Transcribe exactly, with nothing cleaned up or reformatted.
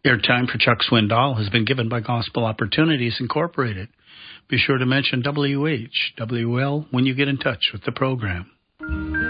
Airtime for Chuck Swindoll has been given by Gospel Opportunities Incorporated. Be sure to mention W H W L when you get in touch with the program.